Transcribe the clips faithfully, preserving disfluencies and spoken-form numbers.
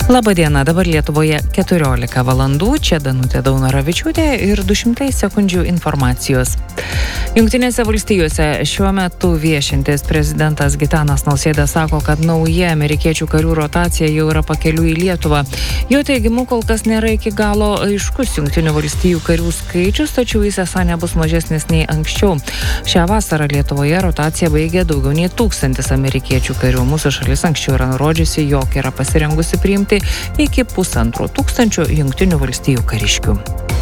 Labadiena, dabar Lietuvoje keturiolika valandų, čia Danutė Daunoravičiūtė ir du šimtai sekundžių informacijos. Jungtinėse valstijose šiuo metu viešintis prezidentas Gitanas Nausėda sako, kad nauja amerikiečių karių rotacija jau yra pakeliui į Lietuvą. Jo teigimu kol kas nėra iki galo aiškus Jungtinių valstijų karių skaičius, tačiau jis esą nebus mažesnis nei anksčiau. Šią vasarą Lietuvoje rotacija baigė daugiau nei tūkstantis amerikiečių karių. Mūsų šalis anksčiau yra nurodžiusi, jog yra pasirengusi priimti iki pusantro tūkstančio Jungtinių valstijų kariškių.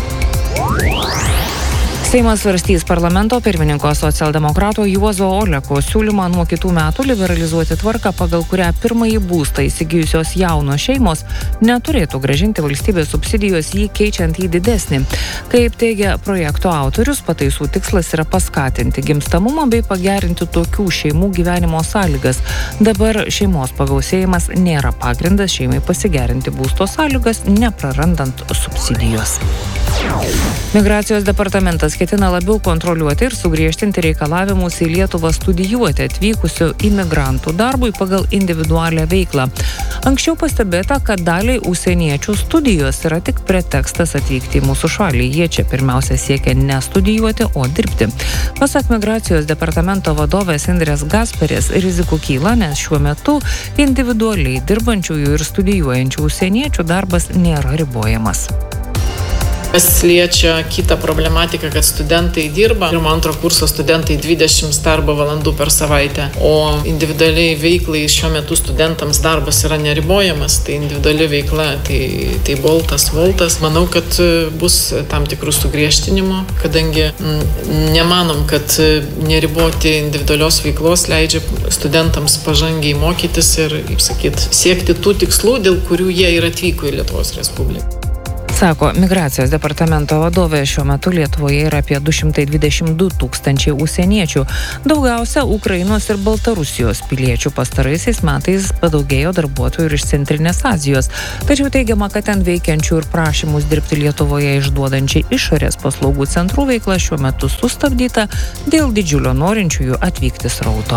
Seimas svarstys parlamento pirmininko socialdemokrato Juozo Oleko siūlymą nuo kitų metų liberalizuoti tvarką, pagal kurią pirmąjį būstą įsigijusios jaunos šeimos neturėtų grąžinti valstybės subsidijos, jį keičiant į didesnį. Kaip teigia projekto autorius, pataisų tikslas yra paskatinti gimstamumą bei pagerinti tokių šeimų gyvenimo sąlygas. Dabar šeimos pagausėjimas nėra pagrindas šeimai pasigerinti būsto sąlygas, neprarandant subsidijos. Migracijos departamentas ketina labiau kontroliuoti ir sugriežtinti reikalavimus į Lietuvą studijuoti atvykusių imigrantų darbui pagal individualią veiklą. Anksčiau pastebėta, kad daliai užsieniečių studijos yra tik pretekstas atvykti į mūsų šalį. Jie čia pirmiausia siekia ne studijuoti, o dirbti. Pasak migracijos departamento vadovės Indrės Gasperės, rizikų kyla, nes šiuo metu individualiai dirbančiųjų ir studijuojančių užsieniečių darbas nėra ribojamas. Kas liečia kitą problematiką, kad studentai dirba, pirmo antro kurso studentai dvidešimt darbo valandų per savaitę, o individualiai veiklai šiuo metu studentams darbas yra neribojamas, tai individuali veikla, tai, tai boltas, voltas. Manau, kad bus tam tikrų sugriežtinimų, kadangi nemanom, kad neriboti individualios veiklos leidžia studentams pažangiai mokytis ir, kaip sakyt, siekti tų tikslų, dėl kurių jie ir atvyko į Lietuvos Respubliką. Sako migracijos departamento vadovė, šiuo metu Lietuvoje yra apie du šimtai dvidešimt du tūkstančiai užsieniečių. Daugiausia Ukrainos ir Baltarusijos piliečių. Pastaraisiais metais padaugėjo darbuotojų ir iš Centrinės Azijos. Tačiau teigiama, kad ten veikiančių ir prašymus dirbti Lietuvoje išduodančiai išorės paslaugų centrų veikla šiuo metu sustabdyta dėl didžiulio norinčiųjų atvykti srauto.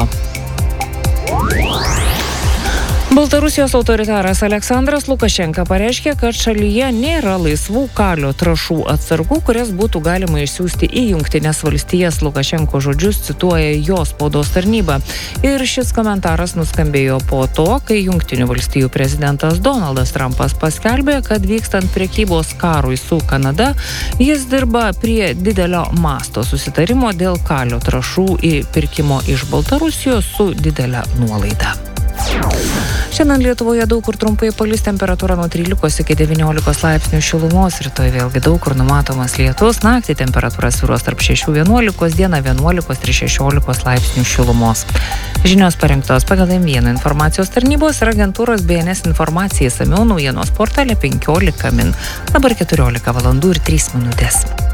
Baltarusijos autoritaras Aleksandras Lukašenka pareiškė, kad šalyje nėra laisvų kalio trąšų atsargų, kurias būtų galima išsiųsti į Jungtines valstijas. Lukašenko žodžius cituoja jo spaudos tarnyba. Ir šis komentaras nuskambėjo po to, kai Jungtinių valstijų prezidentas Donaldas Trumpas paskelbė, kad vykstant prekybos karui su Kanada, jis dirba prie didelio masto susitarimo dėl kalio trąšų įpirkimo iš Baltarusijos su didelė nuolaida. Šiandien Lietuvoje daug kur trumpai palis, temperatūra nuo trylikos iki devyniolikos laipsnių šilumos, rytoj vėlgi daug kur numatomas lietus, naktį temperatūra svyruos tarp šešių vienuolikos, dieną vienuolikos ir šešiolikos laipsnių šilumos. Žinios parengtos pagal M vieną informacijos tarnybos ir agentūros B N S informacijai, išsamiau naujienos portale penkiolika min. Dabar keturiolika valandų ir trys minutės.